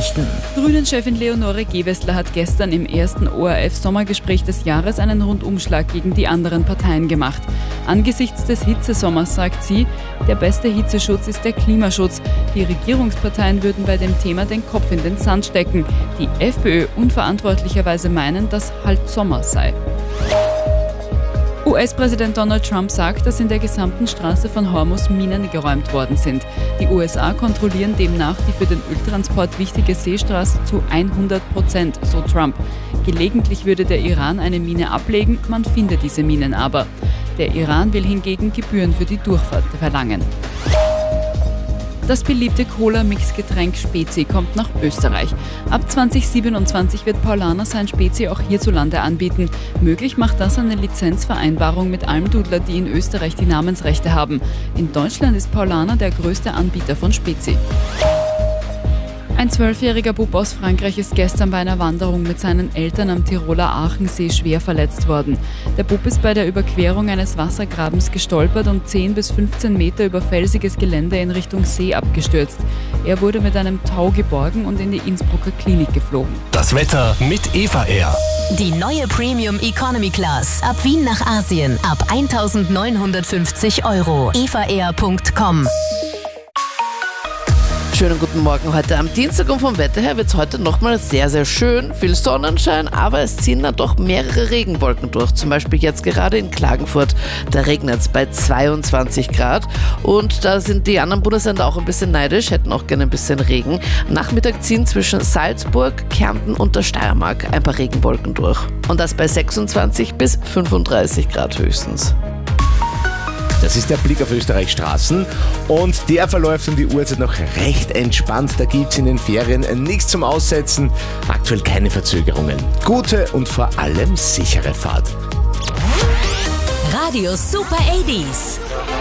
Nachrichten. Grünen-Chefin Leonore Gewessler hat gestern im ersten ORF-Sommergespräch des Jahres einen Rundumschlag gegen die anderen Parteien gemacht. Angesichts des Hitzesommers sagt sie, der beste Hitzeschutz ist der Klimaschutz. Die Regierungsparteien würden bei dem Thema den Kopf in den Sand stecken. Die FPÖ unverantwortlicherweise meinen, dass halt Sommer sei. US-Präsident Donald Trump sagt, dass in der gesamten Straße von Hormuz Minen geräumt worden sind. Die USA kontrollieren demnach die für den Öltransport wichtige Seestraße zu 100%, so Trump. Gelegentlich würde der Iran eine Mine ablegen, man finde diese Minen aber. Der Iran will hingegen Gebühren für die Durchfahrt verlangen. Das beliebte Cola-Mix-Getränk Spezi kommt nach Österreich. Ab 2027 wird Paulaner sein Spezi auch hierzulande anbieten. Möglich macht das eine Lizenzvereinbarung mit Almdudler, die in Österreich die Namensrechte haben. In Deutschland ist Paulaner der größte Anbieter von Spezi. Ein 12-jähriger Bub aus Frankreich ist gestern bei einer Wanderung mit seinen Eltern am Tiroler Aachensee schwer verletzt worden. Der Bub ist bei der Überquerung eines Wassergrabens gestolpert und 10 bis 15 Meter über felsiges Gelände in Richtung See abgestürzt. Er wurde mit einem Tau geborgen und in die Innsbrucker Klinik geflogen. Das Wetter mit Eva Air. Die neue Premium Economy Class. Ab Wien nach Asien. Ab 1.950 €. evaair.com. Schönen guten Morgen heute am Dienstag und vom Wetter her wird es heute nochmal sehr, sehr schön. Viel Sonnenschein, aber es ziehen dann doch mehrere Regenwolken durch. Zum Beispiel jetzt gerade in Klagenfurt, da regnet es bei 22 Grad und da sind die anderen Bundesländer auch ein bisschen neidisch, hätten auch gerne ein bisschen Regen. Am Nachmittag ziehen zwischen Salzburg, Kärnten und der Steiermark ein paar Regenwolken durch. Und das bei 26 bis 35 Grad höchstens. Das ist der Blick auf Österreichs Straßen und der verläuft um die Uhrzeit noch recht entspannt. Da gibt es in den Ferien nichts zum Aussetzen, aktuell keine Verzögerungen. Gute und vor allem sichere Fahrt. Radio Super 80s.